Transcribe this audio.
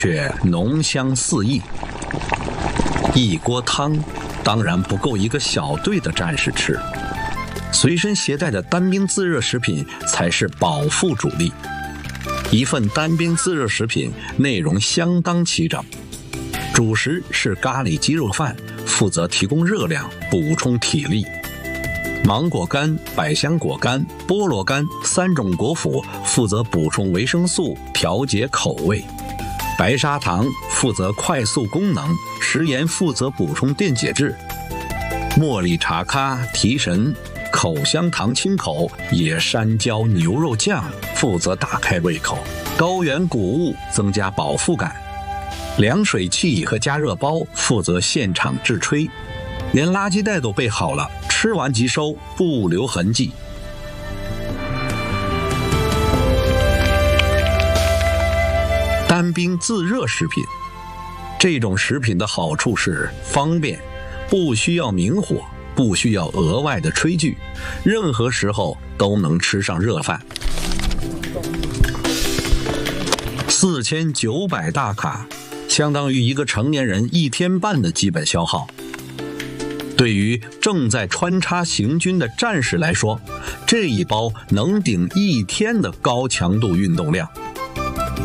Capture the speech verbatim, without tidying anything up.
却浓香四溢。一锅汤当然不够一个小队的战士吃，随身携带的单兵自热食品才是饱腹主力。一份单兵自热食品内容相当齐整，主食是咖喱鸡肉饭，负责提供热量，补充体力。芒果干、百香果干、菠萝干三种果脯负责补充维生素，调节口味。白砂糖负责快速功能，食盐负责补充电解质。茉莉茶咖提神，口香糖清口，野山椒牛肉酱负责打开胃口。高原谷物增加饱腹感。凉水器和加热包负责现场制吹。连垃圾袋都备好了，吃完即收，不留痕迹。单兵自热食品，这种食品的好处是方便，不需要明火，不需要额外的炊具，任何时候都能吃上热饭。四千九百大卡，相当于一个成年人一天半的基本消耗。对于正在穿插行军的战士来说，这一包能顶一天的高强度运动量。